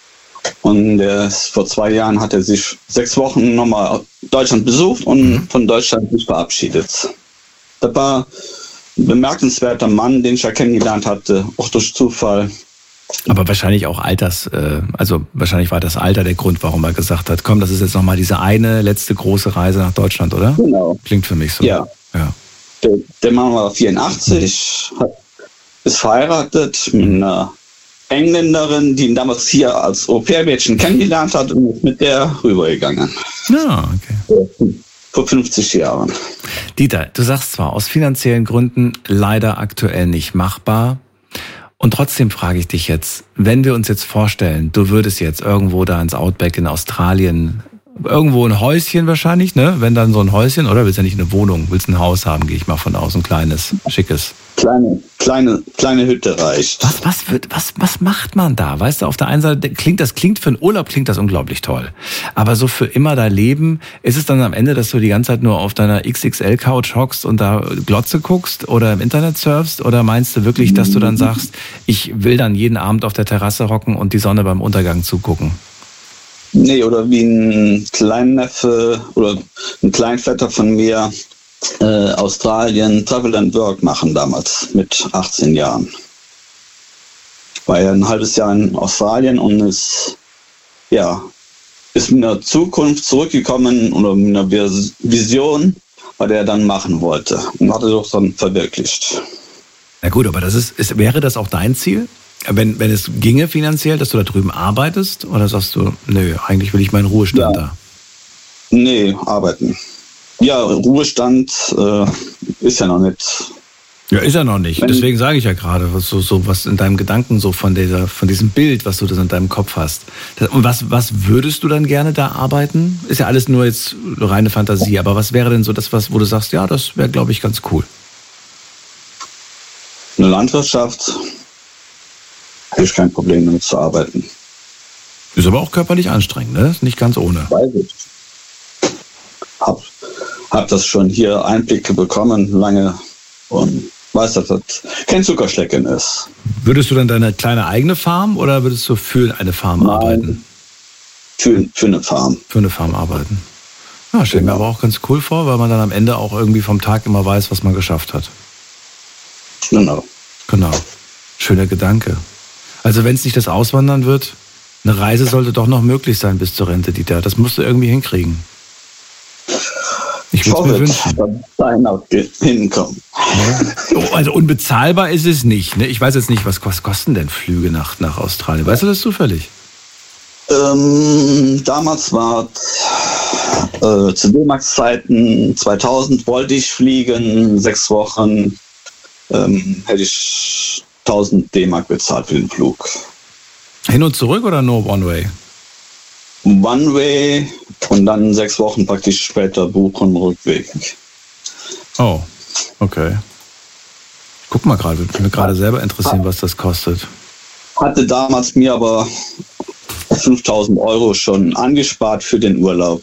Und der ist, vor zwei Jahren hat er sich sechs Wochen nochmal Deutschland besucht und Mhm. von Deutschland sich verabschiedet. Das war ein bemerkenswerter Mann, den ich ja kennengelernt hatte, auch durch Zufall. Aber wahrscheinlich auch Alters, äh, also wahrscheinlich war das Alter der Grund, warum er gesagt hat, komm, das ist jetzt nochmal diese eine letzte große Reise nach Deutschland, oder? Genau. Klingt für mich so. Ja. Ja. Der, der Mann war vierundachtzig, hat, ist verheiratet mit einer Engländerin, die ihn damals hier als Au-pair-Mädchen kennengelernt hat und ist mit der rübergegangen. Ja, okay. Vor fünfzig Jahren. Dieter, du sagst zwar aus finanziellen Gründen leider aktuell nicht machbar. Und trotzdem frage ich dich jetzt, wenn wir uns jetzt vorstellen, du würdest jetzt irgendwo da ins Outback in Australien, irgendwo ein Häuschen wahrscheinlich, ne? Wenn dann so ein Häuschen, oder willst du ja nicht eine Wohnung, willst ein Haus haben, gehe ich mal von aus, ein kleines, schickes. Kleine, kleine, kleine Hütte reicht. Was, was wird, was, was macht man da? Weißt du, auf der einen Seite klingt das, klingt für einen Urlaub klingt das unglaublich toll. Aber so für immer da leben, ist es dann am Ende, dass du die ganze Zeit nur auf deiner X X L-Couch hockst und da Glotze guckst oder im Internet surfst? Oder meinst du wirklich, dass du dann sagst, ich will dann jeden Abend auf der Terrasse hocken und die Sonne beim Untergang zugucken? Nee, oder wie ein Kleinneffe oder ein Kleinvetter von mir, äh, Australien Travel and Work machen damals mit achtzehn Jahren. War ja ein halbes Jahr in Australien und ist, ja, ist mit einer Zukunft zurückgekommen oder mit einer Vis- Vision, was er dann machen wollte und hat es auch dann verwirklicht. Na gut, aber das ist, ist, wäre das auch dein Ziel? wenn, wenn es ginge finanziell, dass du da drüben arbeitest? Oder sagst du, nö, eigentlich will ich meinen Ruhestand ja. da? Nee, arbeiten. Ja, Ruhestand äh, ist ja noch nicht. Ja, ist er noch nicht. Wenn Deswegen sage ich ja gerade, was so, so was in deinem Gedanken so von dieser, von diesem Bild, was du das in deinem Kopf hast. Und was, was würdest du dann gerne da arbeiten? Ist ja alles nur jetzt reine Fantasie, aber was wäre denn so das, was, wo du sagst, ja, das wäre, glaube ich, ganz cool. Eine Landwirtschaft, habe ich kein Problem damit zu arbeiten. Ist aber auch körperlich anstrengend, ne? Ist nicht ganz ohne. Weiß ich. Hab, hab das schon hier Einblicke bekommen, lange, und weiß, dass das kein Zuckerschlecken ist. Würdest du dann deine kleine eigene Farm oder würdest du für eine Farm Nein, arbeiten? Für, für eine Farm. Für eine Farm arbeiten. Ja, stell mir Genau. aber auch ganz cool vor, weil man dann am Ende auch irgendwie vom Tag immer weiß, was man geschafft hat. Genau. Genau. Schöner Gedanke. Also wenn es nicht das Auswandern wird, eine Reise sollte doch noch möglich sein bis zur Rente, Dieter. Das musst du irgendwie hinkriegen. Ich würde es mir wünschen. dass dahin auch hinkommen. Ja. Oh, also unbezahlbar ist es nicht. Ne? Ich weiß jetzt nicht, was kosten denn Flüge nach, nach Australien? Weißt du das zufällig? Ähm, damals war äh, zu D-Max-Zeiten zweitausend wollte ich fliegen, sechs Wochen ähm, hätte ich tausend D-Mark bezahlt für den Flug. Hin und zurück oder nur One-Way? One-Way und dann sechs Wochen praktisch später buchen, Rückweg. Oh, okay. Ich guck mal gerade, würde mich gerade selber interessieren, was das kostet. Hatte damals mir aber fünftausend Euro schon angespart für den Urlaub.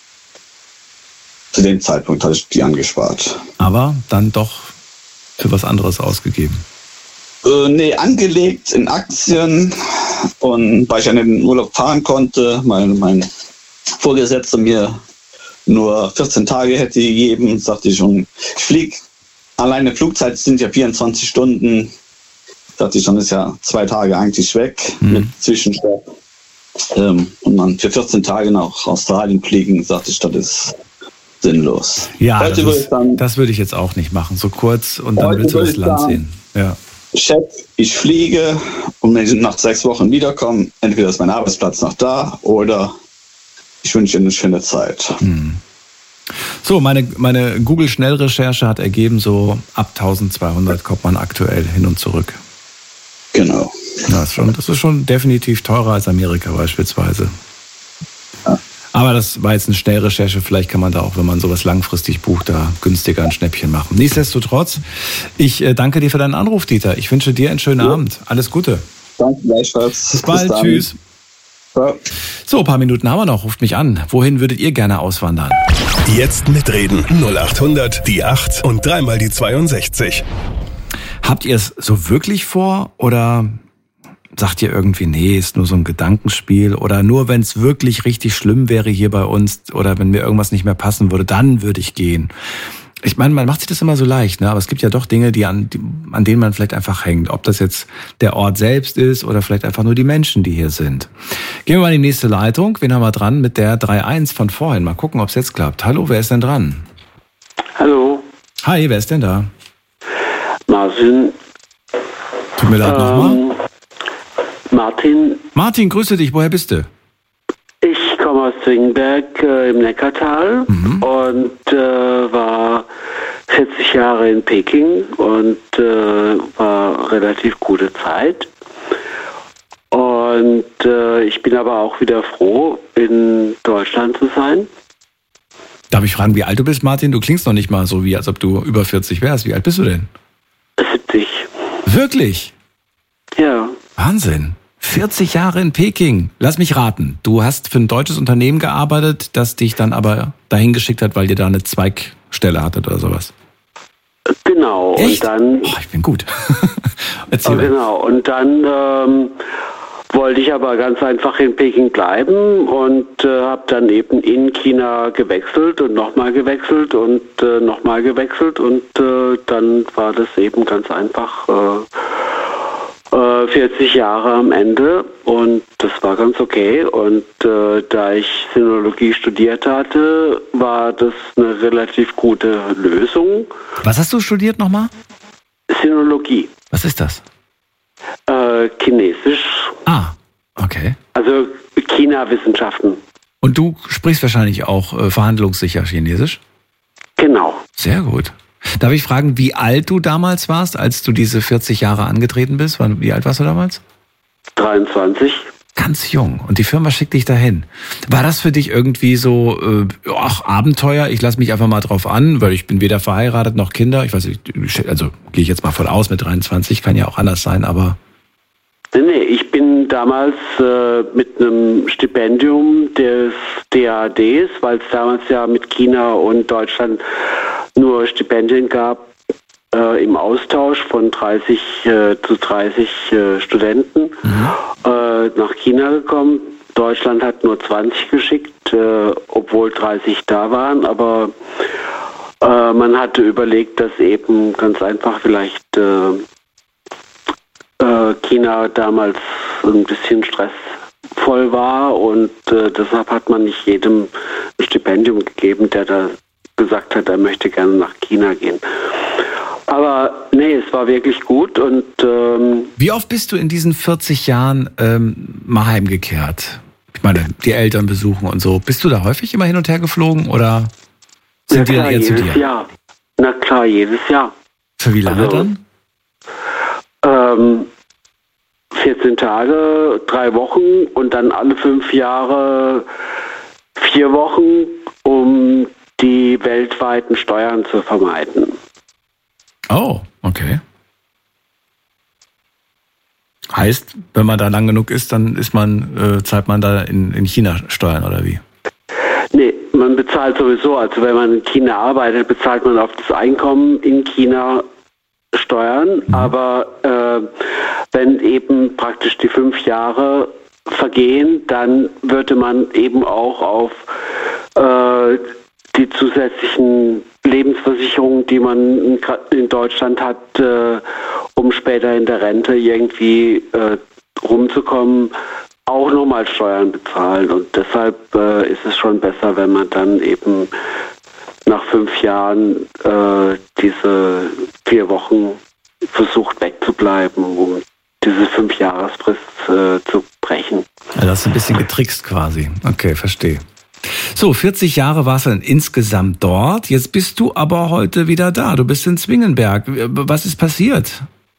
Zu dem Zeitpunkt hatte ich die angespart. Aber dann doch für was anderes ausgegeben. Äh, nee, angelegt in Aktien, und weil ich an den Urlaub fahren konnte, mein, mein Vorgesetzter mir nur vierzehn Tage hätte gegeben, sagte ich schon, ich fliege, alleine Flugzeit sind ja vierundzwanzig Stunden, dachte ich schon, ist ja zwei Tage eigentlich weg mhm. mit Zwischenstopp. Ähm, und dann für vierzehn Tage nach Australien fliegen, sagte ich, das ist sinnlos. Ja, heute das, würde ist, ich dann, das würde ich jetzt auch nicht machen, so kurz und dann heute willst du würde das ich Land sagen, sehen. Ja. Chef, ich fliege, und wenn ich nach sechs Wochen wiederkomme, entweder ist mein Arbeitsplatz noch da oder ich wünsche Ihnen eine schöne Zeit. Hm. So, meine, meine Google-Schnellrecherche hat ergeben, so ab eintausendzweihundert kommt man aktuell hin und zurück. Genau. Ja, ist schon, das ist schon definitiv teurer als Amerika beispielsweise. Ja. Aber das war jetzt eine Schnellrecherche, vielleicht kann man da auch, wenn man sowas langfristig bucht, da günstiger ein Schnäppchen machen. Nichtsdestotrotz, ich äh, danke dir für deinen Anruf, Dieter. Ich wünsche dir einen schönen ja. Abend. Alles Gute. Danke gleichfalls. Bis bald. Bis Tschüss. Ja. So, ein paar Minuten haben wir noch. Ruft mich an. Wohin würdet ihr gerne auswandern? Jetzt mitreden. null acht hundert, die acht und dreimal die zweiundsechzig. Habt ihr es so wirklich vor oder sagt ihr irgendwie, nee, ist nur so ein Gedankenspiel oder nur wenn es wirklich richtig schlimm wäre hier bei uns oder wenn mir irgendwas nicht mehr passen würde, dann würde ich gehen. Ich meine, man macht sich das immer so leicht, ne? Aber es gibt ja doch Dinge, die an, die, an denen man vielleicht einfach hängt. Ob das jetzt der Ort selbst ist oder vielleicht einfach nur die Menschen, die hier sind. Gehen wir mal in die nächste Leitung. Wen haben wir dran mit der drei eins von vorhin? Mal gucken, ob es jetzt klappt. Hallo, wer ist denn dran? Hallo. Hi, wer ist denn da? Martin. Tut mir leid, ähm, nochmal. Martin. Martin, grüße dich. Woher bist du? Ich komme aus Zwingenberg äh, im Neckartal mhm. und äh, war vierzig Jahre in Peking und äh, war relativ gute Zeit. Und äh, ich bin aber auch wieder froh, in Deutschland zu sein. Darf ich fragen, wie alt du bist, Martin? Du klingst noch nicht mal so, wie als ob du über vierzig wärst. Wie alt bist du denn? siebzig. Wirklich? Ja. Wahnsinn. vierzig Jahre in Peking. Lass mich raten. Du hast für ein deutsches Unternehmen gearbeitet, das dich dann aber dahin geschickt hat, weil ihr da eine Zweigstelle hattet oder sowas. Genau. Echt? Und dann, oh, ich bin gut. Erzähl oh, genau. Und dann ähm, wollte ich aber ganz einfach in Peking bleiben und äh, habe dann eben in China gewechselt und nochmal gewechselt und äh, nochmal gewechselt und äh, dann war das eben ganz einfach äh, äh, vierzig Jahre am Ende und das war ganz okay und äh, da ich Sinologie studiert hatte, war das eine relativ gute Lösung. Was hast du studiert nochmal? Sinologie. Was ist das? Äh, Chinesisch. Ah, okay. Also China-Wissenschaften. Und du sprichst wahrscheinlich auch äh, verhandlungssicher Chinesisch? Genau. Sehr gut. Darf ich fragen, wie alt du damals warst, als du diese vierzig Jahre angetreten bist? Wie alt warst du damals? dreiundzwanzig. Ganz jung. Und die Firma schickt dich dahin. War das für dich irgendwie so, äh, ach, Abenteuer, ich lasse mich einfach mal drauf an, weil ich bin weder verheiratet noch Kinder. Ich weiß nicht, also gehe ich jetzt mal von aus mit dreiundzwanzig, kann ja auch anders sein, aber... Nee, nee, ich bin damals äh, mit einem Stipendium des D A Ds, weil es damals ja mit China und Deutschland nur Stipendien gab, äh, im Austausch von dreißig äh, zu dreißig äh, Studenten, mhm. äh, nach China gekommen. Deutschland hat nur zwanzig geschickt, äh, obwohl dreißig da waren, aber äh, man hatte überlegt, dass eben ganz einfach vielleicht äh, China damals ein bisschen stressvoll war und äh, deshalb hat man nicht jedem ein Stipendium gegeben, der da gesagt hat, er möchte gerne nach China gehen. Aber nee, es war wirklich gut und... Ähm, Wie oft bist du in diesen vierzig Jahren ähm, mal heimgekehrt? Ich meine, die Eltern besuchen und so. Bist du da häufig immer hin und her geflogen oder sind die dann eher zu dir? Jedes Jahr. Na klar, jedes Jahr. Für wie lange also, dann? Ähm, vierzehn Tage, drei Wochen und dann alle fünf Jahre vier Wochen, um die weltweiten Steuern zu vermeiden. Oh, okay. Heißt, wenn man da lang genug ist, dann ist man, äh, zahlt man da in, in China Steuern oder wie? Nee, man bezahlt sowieso, also wenn man in China arbeitet, bezahlt man auf das Einkommen in China Steuern, mhm. aber äh, wenn eben praktisch die fünf Jahre vergehen, dann würde man eben auch auf äh, die zusätzlichen Lebensversicherungen, die man in, in Deutschland hat, äh, um später in der Rente irgendwie äh, rumzukommen, auch nochmal Steuern bezahlen. Und deshalb äh, ist es schon besser, wenn man dann eben nach fünf Jahren äh, diese vier Wochen versucht wegzubleiben, um diese Fünfjahresfrist äh, zu brechen. Ja, das ist ein bisschen getrickst quasi. Okay, verstehe. So, vierzig Jahre warst du dann insgesamt dort. Jetzt bist du aber heute wieder da. Du bist in Zwingenberg. Was ist passiert?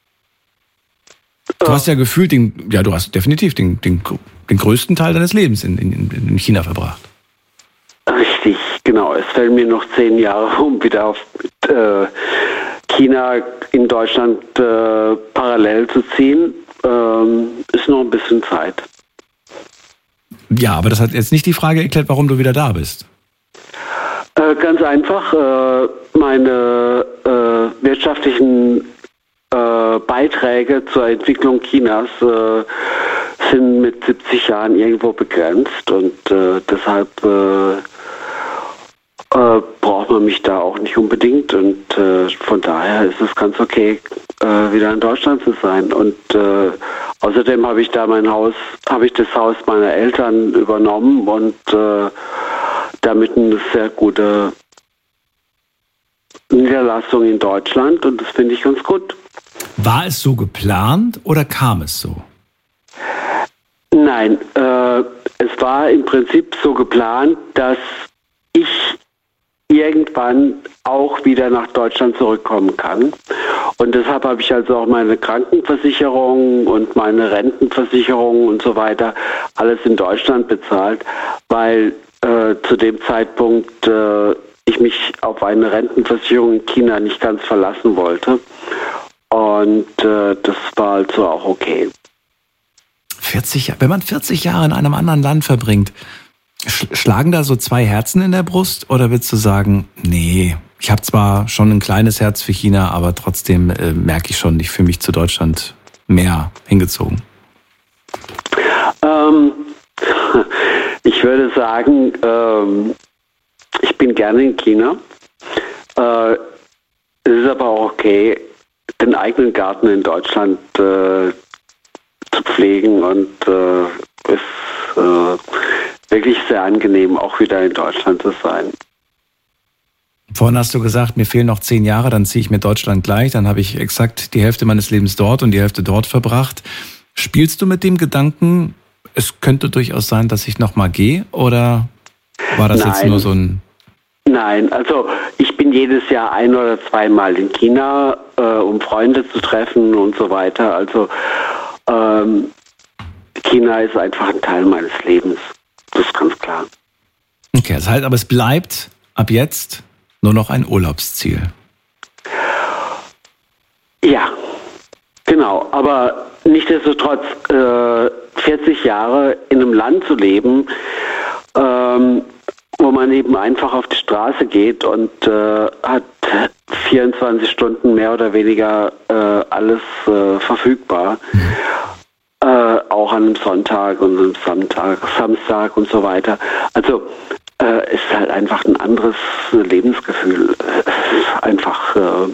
Du hast ja gefühlt den, ja, du hast definitiv den, den, den größten Teil deines Lebens in, in, in China verbracht. Richtig, genau. Es fällt mir noch zehn Jahre, um wieder auf äh, China in Deutschland äh, parallel zu ziehen. Ähm, ist noch ein bisschen Zeit. Ja, aber das hat jetzt nicht die Frage erklärt, warum du wieder da bist. Äh, ganz einfach. Äh, meine äh, wirtschaftlichen äh, Beiträge zur Entwicklung Chinas äh, sind mit siebzig Jahren irgendwo begrenzt und äh, deshalb äh, äh, braucht man mich da auch nicht unbedingt und äh, von daher ist es ganz okay, äh, wieder in Deutschland zu sein und äh, außerdem habe ich da mein Haus, habe ich das Haus meiner Eltern übernommen und äh, damit eine sehr gute Niederlassung in Deutschland und das finde ich ganz gut. War es so geplant oder kam es so? Nein, äh, es war im Prinzip so geplant, dass ich irgendwann auch wieder nach Deutschland zurückkommen kann. Und deshalb habe ich also auch meine Krankenversicherung und meine Rentenversicherung und so weiter alles in Deutschland bezahlt, weil äh, zu dem Zeitpunkt äh, ich mich auf eine Rentenversicherung in China nicht ganz verlassen wollte. Und äh, das war also auch okay. vierzig, wenn man vierzig Jahre in einem anderen Land verbringt, schlagen da so zwei Herzen in der Brust oder willst du sagen, nee, ich habe zwar schon ein kleines Herz für China, aber trotzdem äh, merke ich schon, ich fühle mich zu Deutschland mehr hingezogen? Ähm, ich würde sagen, ähm, ich bin gerne in China. Äh, es ist aber auch okay, den eigenen Garten in Deutschland äh, zu pflegen und äh, ist äh, wirklich sehr angenehm, auch wieder in Deutschland zu sein. Vorhin hast du gesagt, mir fehlen noch zehn Jahre, dann ziehe ich mir Deutschland gleich, dann habe ich exakt die Hälfte meines Lebens dort und die Hälfte dort verbracht. Spielst du mit dem Gedanken, es könnte durchaus sein, dass ich nochmal gehe, oder war das Nein. jetzt nur so ein... Nein, also ich bin jedes Jahr ein- oder zweimal in China, äh, um Freunde zu treffen und so weiter. Also ähm, China ist einfach ein Teil meines Lebens, das ist ganz klar. Okay, das heißt, aber es bleibt ab jetzt nur noch ein Urlaubsziel. Ja, genau. Aber nichtsdestotrotz, äh, vierzig Jahre in einem Land zu leben, ähm, wo man eben einfach auf die Straße geht und äh, hat vierundzwanzig Stunden mehr oder weniger äh, alles äh, verfügbar. Mhm. Äh, auch an einem Sonntag und einem Samstag, Samstag und so weiter. Also äh, ist halt einfach ein anderes Lebensgefühl. Es ist einfach äh,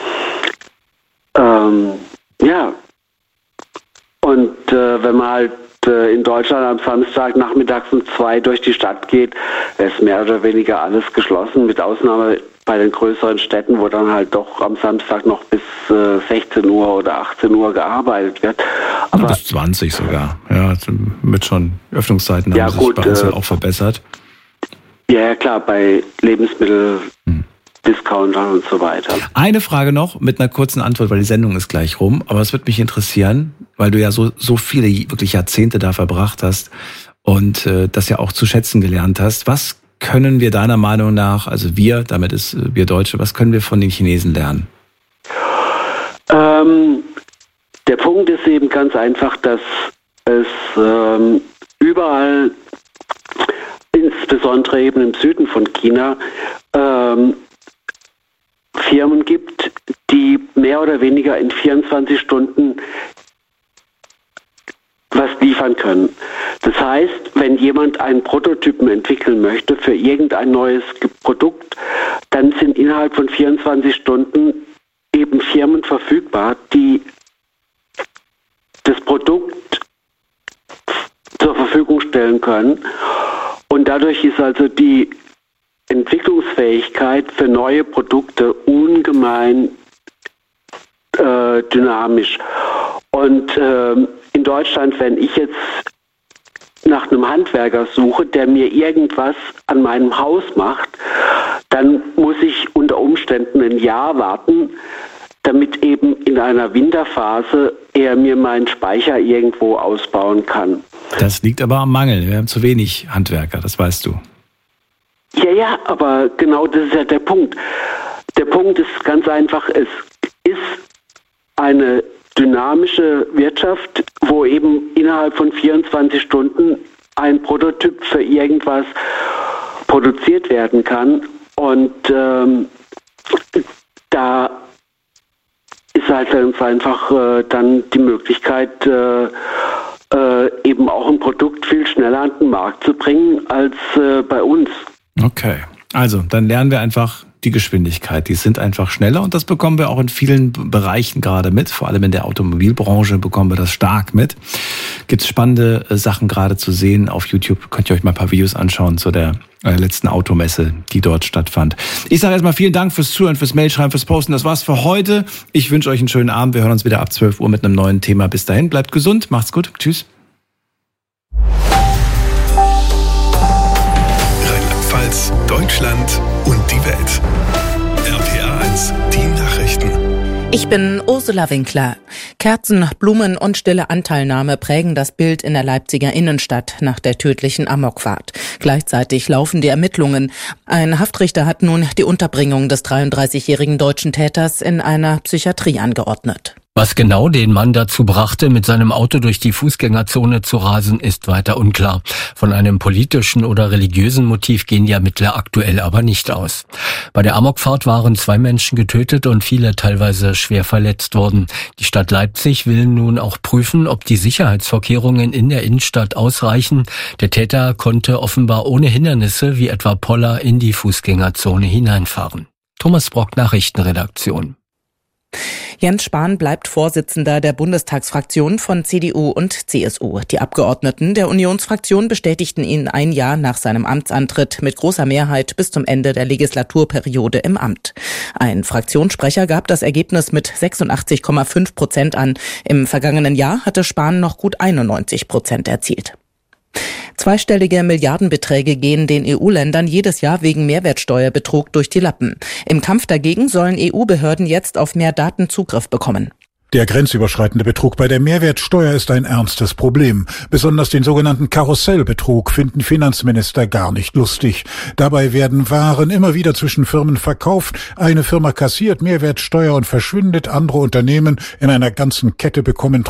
ähm, ja. Und äh, wenn man halt äh, in Deutschland am Samstag nachmittags um zwei durch die Stadt geht, ist mehr oder weniger alles geschlossen, mit Ausnahme bei den größeren Städten, wo dann halt doch am Samstag noch bis äh, sechzehn Uhr oder achtzehn Uhr gearbeitet wird. Aber bis zwanzig sogar. Ja, mit schon Öffnungszeiten ja, haben gut, sich bei uns äh, ja auch verbessert. Ja, klar, bei Lebensmittel, hm. Discountern und so weiter. Eine Frage noch mit einer kurzen Antwort, weil die Sendung ist gleich rum. Aber es würde mich interessieren, weil du ja so so viele wirklich Jahrzehnte da verbracht hast und äh, das ja auch zu schätzen gelernt hast. Was können wir deiner Meinung nach, also wir, damit ist äh, wir Deutsche, was können wir von den Chinesen lernen? Ähm, der Punkt ist eben ganz einfach, dass es ähm, überall, insbesondere eben im Süden von China, ähm, Firmen gibt, die mehr oder weniger in vierundzwanzig Stunden was liefern können. Das heißt, wenn jemand einen Prototypen entwickeln möchte für irgendein neues Produkt, dann sind innerhalb von vierundzwanzig Stunden eben Firmen verfügbar, die das Produkt zur Verfügung stellen können. Und dadurch ist also die Entwicklungsfähigkeit für neue Produkte ungemein äh, dynamisch. Und äh, in Deutschland, wenn ich jetzt nach einem Handwerker suche, der mir irgendwas an meinem Haus macht, dann muss ich unter Umständen ein Jahr warten, damit eben in einer Winterphase er mir meinen Speicher irgendwo ausbauen kann. Das liegt aber am Mangel. Wir haben zu wenig Handwerker, das weißt du. Ja, ja, aber genau das ist ja der Punkt. Der Punkt ist ganz einfach, es ist eine dynamische Wirtschaft, wo eben innerhalb von vierundzwanzig Stunden ein Prototyp für irgendwas produziert werden kann. Und ähm, da ist halt ganz einfach äh, dann die Möglichkeit, äh, äh, eben auch ein Produkt viel schneller an den Markt zu bringen als äh, bei uns. Okay, also dann lernen wir einfach die Geschwindigkeit. Die sind einfach schneller und das bekommen wir auch in vielen Bereichen gerade mit. Vor allem in der Automobilbranche bekommen wir das stark mit. Gibt es spannende Sachen gerade zu sehen. Auf YouTube könnt ihr euch mal ein paar Videos anschauen zu der äh, letzten Automesse, die dort stattfand. Ich sage erstmal vielen Dank fürs Zuhören, fürs Mailschreiben, fürs Posten. Das war's für heute. Ich wünsche euch einen schönen Abend. Wir hören uns wieder ab zwölf Uhr mit einem neuen Thema. Bis dahin, bleibt gesund, macht's gut. Tschüss. Rheinland-Pfalz, Deutschland und die Welt. R P A eins, die Nachrichten. Ich bin Ursula Winkler. Kerzen, Blumen und stille Anteilnahme prägen das Bild in der Leipziger Innenstadt nach der tödlichen Amokfahrt. Gleichzeitig laufen die Ermittlungen. Ein Haftrichter hat nun die Unterbringung des dreiunddreißigjährigen deutschen Täters in einer Psychiatrie angeordnet. Was genau den Mann dazu brachte, mit seinem Auto durch die Fußgängerzone zu rasen, ist weiter unklar. Von einem politischen oder religiösen Motiv gehen die Ermittler aktuell aber nicht aus. Bei der Amokfahrt waren zwei Menschen getötet und viele teilweise schwer verletzt worden. Die Stadt Leipzig will nun auch prüfen, ob die Sicherheitsvorkehrungen in der Innenstadt ausreichen. Der Täter konnte offenbar ohne Hindernisse wie etwa Poller in die Fußgängerzone hineinfahren. Thomas Brock, Nachrichtenredaktion. Jens Spahn bleibt Vorsitzender der Bundestagsfraktion von C D U und C S U. Die Abgeordneten der Unionsfraktion bestätigten ihn ein Jahr nach seinem Amtsantritt mit großer Mehrheit bis zum Ende der Legislaturperiode im Amt. Ein Fraktionssprecher gab das Ergebnis mit sechsundachtzig Komma fünf Prozent an. Im vergangenen Jahr hatte Spahn noch gut einundneunzig Prozent erzielt. Zweistellige Milliardenbeträge gehen den E U-Ländern jedes Jahr wegen Mehrwertsteuerbetrug durch die Lappen. Im Kampf dagegen sollen E U-Behörden jetzt auf mehr Daten Zugriff bekommen. Der grenzüberschreitende Betrug bei der Mehrwertsteuer ist ein ernstes Problem. Besonders den sogenannten Karussellbetrug finden Finanzminister gar nicht lustig. Dabei werden Waren immer wieder zwischen Firmen verkauft. Eine Firma kassiert Mehrwertsteuer und verschwindet. Andere Unternehmen in einer ganzen Kette bekommen